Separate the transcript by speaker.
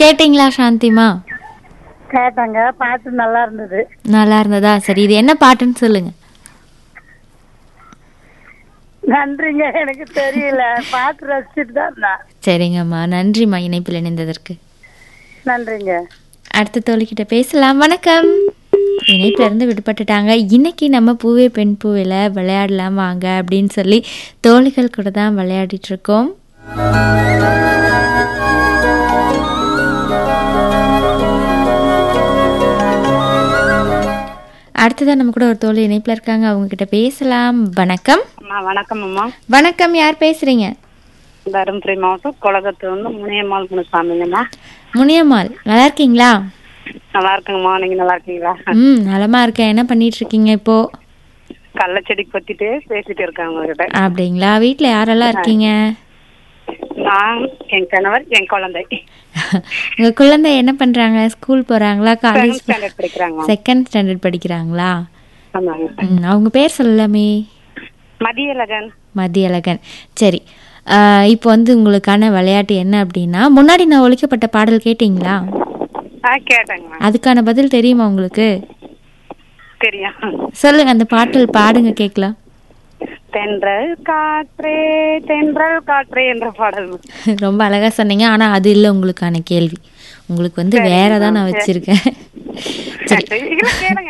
Speaker 1: கேட்டீங்களா சாந்திமா?
Speaker 2: கேட்டாங்க. பாட்டு நல்லா இருந்தது.
Speaker 1: நல்லா இருந்ததா? சரி, இது என்ன பாட்டுன்னு சொல்லுங்க.
Speaker 2: நன்றிங்க. எனக்கு தெரியல. பாட்டு ரசிச்சுட்டு தான் இருந்தேன்.
Speaker 1: சரிங்கம்மா, நன்றிம்மா இணைப்பில் இணைந்ததற்கு.
Speaker 2: நன்றிங்க.
Speaker 1: அடுத்த தோழிக்கிட்ட பேசலாம். வணக்கம். இணைப்புல இருந்து விடுபட்டுட்டாங்க. இன்னைக்கு நம்ம பூவே பெண் பூவில விளையாடலாம் வாங்க அப்படின்னு சொல்லி தோழிகள் கூட தான் விளையாடிட்டு இருக்கோம். அடுத்ததான் நம்ம கூட ஒரு தோழி இணைப்புல இருக்காங்க, அவங்க கிட்ட பேசலாம். வணக்கம்.
Speaker 2: வணக்கம் அம்மா.
Speaker 1: வணக்கம், யார் பேசுறீங்க?
Speaker 2: தருமபுரி மாவட்டம் கொலகத்தூர்ல முனியம்மாள் முனுசாமிங்கம்மா.
Speaker 1: முனியம்மாள், நல்லா இருக்கீங்களா?
Speaker 2: நல்லா இருக்குங்கம்மா. நீங்க நல்லா இருக்கீங்களா?
Speaker 1: நலமா இருக்கேன். என்ன பண்ணிட்டு இருக்கீங்க இப்போ?
Speaker 2: கள்ளச்செடி பத்திட்டு பேசிட்டு இருக்காங்க உங்ககிட்ட.
Speaker 1: அப்படிங்களா? வீட்டுல யாரெல்லாம் இருக்கீங்க?
Speaker 2: நான், என் கணவர், என் குழந்தை.
Speaker 1: உங்க குழந்தை என்ன பண்றாங்க? ஸ்கூல் போறாங்களா? காலேஜ்
Speaker 2: படிக்கிறாங்க.
Speaker 1: செகண்ட் ஸ்டாண்டர்ட் படிக்கிறாங்களா?
Speaker 2: ஆமாங்க.
Speaker 1: அவங்க பேர் சொல்லலாமே.
Speaker 2: மதியழகன்.
Speaker 1: மதியழகன். சரி, இப்போ வந்து உங்களுக்கான விளையாட்டு என்ன அப்படின்னா, முன்னாடி நான் ஒழிக்கப்பட்ட பாடல் கேட்டீங்களா?
Speaker 2: கேட்டாங்க.
Speaker 1: அதுக்கான பதில் தெரியுமா உங்களுக்கு?
Speaker 2: தெரியும்.
Speaker 1: சொல்லுங்க, அந்த பாடல் பாடுங்க கேட்கலாம்.
Speaker 2: தென்றல் காற்றே தென்றல் காற்றே என்ற பாடல்.
Speaker 1: ரொம்ப அழகா சொன்னீங்க. ஆனா அது இல்லை உங்களுக்கான கேள்வி. உங்களுக்கு வந்து வேறதான் நான் வச்சிருக்கேன். சரி,
Speaker 2: கேளுங்க.